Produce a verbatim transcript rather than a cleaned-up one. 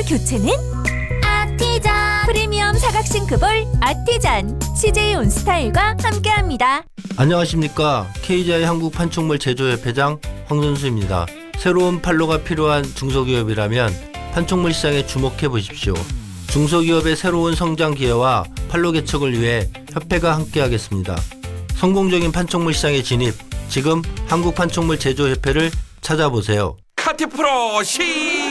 싱크볼 교체는 아티잔. 프리미엄 사각 싱크볼 아티잔. 씨제이 온스타일과 함께합니다. 안녕하십니까. 케이지아이 한국 판촉물 제조협회장 황선수입니다. 새로운 판로가 필요한 중소기업이라면 판촉물 시장에 주목해 보십시오. 중소기업의 새로운 성장 기회와 판로 개척을 위해 협회가 함께하겠습니다. 성공적인 판촉물 시장에 진입, 지금 한국 판촉물 제조협회를 찾아보세요. 카티프로 시